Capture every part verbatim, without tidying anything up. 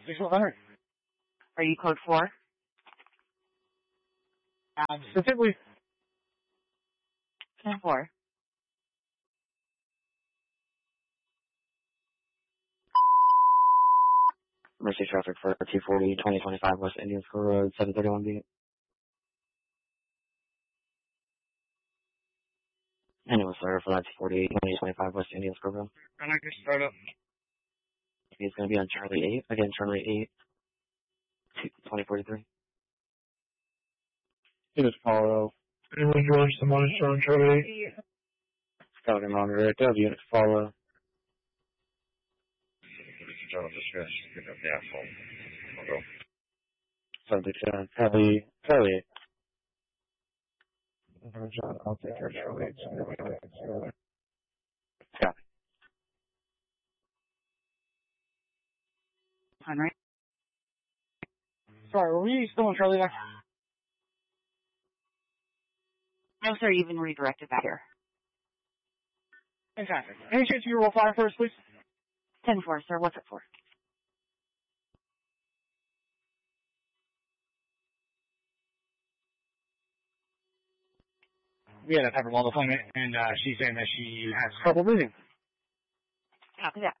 sixty-one hundred. Are you code four? Absolutely. ten four. Mercy traffic for two forty, twenty twenty-five West Indian School Road, seven thirty-one B. Annual sir for that two forty, twenty twenty-five West Indian School Road. And I can start up. He's going to be on Charlie eight. Again, Charlie eight, twenty forty-three. It is follow. Anyone joins the monitor on Charlie eight? Scouting monitor, Dove unit follow. Subject to Charlie, Charlie eight. John, I'll take care of Charlie eight. Copy. Henry? Sorry, were we still on Charlie there? No, sir, you've been redirected back here. Fantastic. Any chance you roll fire first, please? ten four, sir. What's it for? We had a Peppermall deployment, and uh, she's saying that she has trouble breathing. Copy that.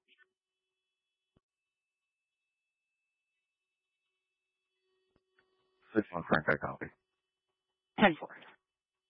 Six one Frank, I copy. ten four.